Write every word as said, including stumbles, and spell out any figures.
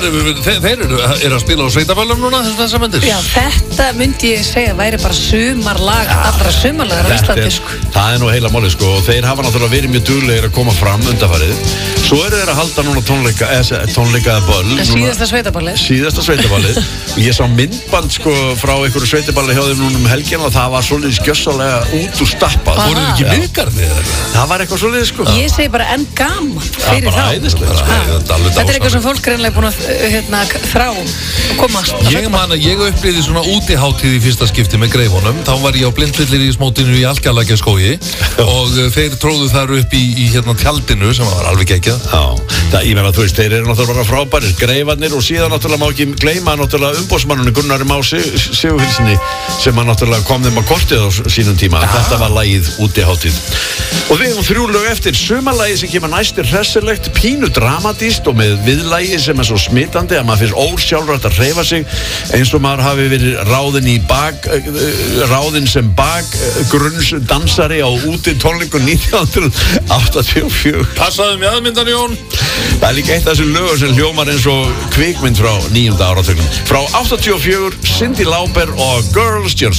þeir, þeir eru, eru að spila á sveitaböllum núna þessar myndir? Já, þetta myndi ég segja væri bara sumarlag, allra sumarlagar á Íslandi, sko. Það er nú heila máli, sko, og þeir hafa náttúrulega verið mjög duglegir að koma fram undanfarið. Svo eru þeir að halda núna tónleika, eða tónleika böll. Síðasta sveitaballið. Síðasta sveitaballið. Ég sá myndband, sko, frá einhverju sveitaballi hjá þeim núna um helgina og það var svolítið skjössalega út úr stappað. Voru þið ekki viðgarðið eða? Það var eitthvað svolítið, sko. Ég segi bara enn gaman fyrir þá. Þetta er eitthvað sem fólk greinlega búin að hérna, þrá komast. Ég man að ég upplýði svona útihátíð í fyrsta skipti með Greifunum. Þá var ég á blindfyllir í smótinu í Alkjalækjarskógi og þeir tróðu þar upp í, í hérna tjaldinu sem var alveg geggjað. Já, það, ég meina þú veist, þeir eru náttúrulega bara frábærir, Greifarnir og síðan náttúrulega má ekki gleyma náttúrulega umbóðsmannunni Gunnari Má Sigurhilsinni sem að náttúrulega kom þeim á kortið á sínum tíma. Ja. Þetta var lagið útihátíð. Og við hefum þrjú lög eftir. Sumarlagið sem kemur næst er hressilegt, pínu dramatíst og með viðlagi sem er svo smitandi að maður finnst ósjálfrátt að hreyfa sig eins og maður hafi verið ráðinn í bak, ráðinn sem bakgrunnsdansari á úti tónleikum nítján hundruð áttatíu og fjögur. Passaðu með aðmyndan, Jón. Það er líka eitt af þessum lögum sem hljómar eins og kvikmynd frá níunda áratögnum. Frá áttatíu og fjögur, Cyndi Lauper og Girls Just